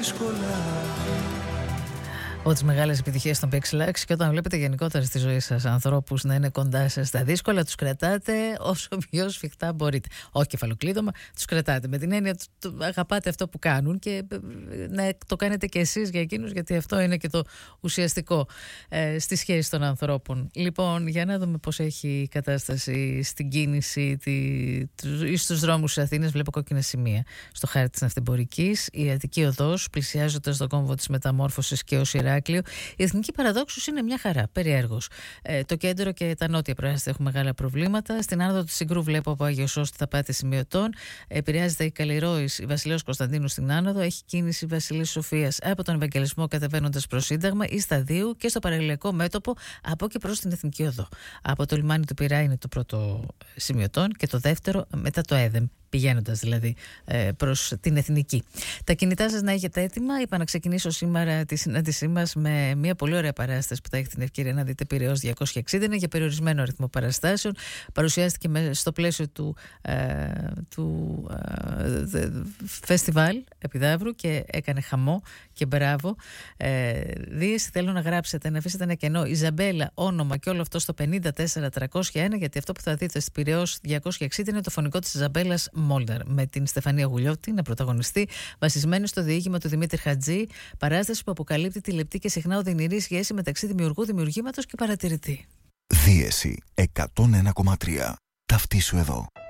δύσκολα. Από τις μεγάλες επιτυχίες των Pixelax, και όταν βλέπετε γενικότερα στη ζωή σας ανθρώπους να είναι κοντά σας στα δύσκολα, τους κρατάτε όσο πιο σφιχτά μπορείτε. Όχι κεφαλοκλείδωμα, τους κρατάτε με την έννοια αγαπάτε αυτό που κάνουν και να το κάνετε και εσείς για εκείνους, γιατί αυτό είναι και το ουσιαστικό στη σχέση των ανθρώπων. Λοιπόν, για να δούμε πώς έχει η κατάσταση στην κίνηση ή στους δρόμους της Αθήνας. Βλέπω κόκκινα σημεία στο χάρτη της ναυτεμπορικής. Η Αττική Οδός, πλησιάζοντας τον κόμβο της Μεταμόρφωσης και ως Ηράκλειο. Η Εθνική Παραδόξους είναι μια χαρά, περιέργως. Το κέντρο και τα νότια προάστια έχουν μεγάλα προβλήματα. Στην άνοδο του Συγκρού βλέπω από Αγιοσώστη θα πάτε σημειωτών. Επηρεάζεται η Καλλιρόης, η Βασιλέως Κωνσταντίνου στην άνοδο. Έχει κίνηση Βασιλής Σοφίας από τον Ευαγγελισμό κατεβαίνοντας προς Σύνταγμα ή Σταδίου και στο παραλληλικό μέτωπο από και προς την Εθνική Οδό. Από το λιμάνι του Πειραιά είναι το πρώτο σημειωτών και το δεύτερο μετά το ΕΔΕΜ, πηγαίνοντας δηλαδή προς την Εθνική. Τα κινητά σας να έχετε έτοιμα. Είπα να ξεκινήσω σήμερα τη συνάντησή μας με μια πολύ ωραία παράσταση που θα έχετε την ευκαιρία να δείτε. Πειραιώς 260, είναι για περιορισμένο αριθμό παραστάσεων. Παρουσιάστηκε στο πλαίσιο του φεστιβάλ Επιδαύρου και έκανε χαμό και μπράβο. Δίεση, θέλω να γράψετε, να αφήσετε ένα κενό Ιζαμπέλα, όνομα και όλο αυτό στο 54301, γιατί αυτό που θα δείτε στην Πειραιώς 260 είναι το φωνικό της Ιζαμπέλας Μόλναρ, με την Στεφανία Γουλιώτη να πρωταγωνιστεί, βασισμένη στο διήγημα του Δημήτρη Χατζή. Παράσταση που αποκαλύπτει τη λεπτή και συχνά οδυνηρή σχέση μεταξύ δημιουργού, δημιουργήματος και παρατηρητή. Δίεση 101,3. Ταυτίσου εδώ.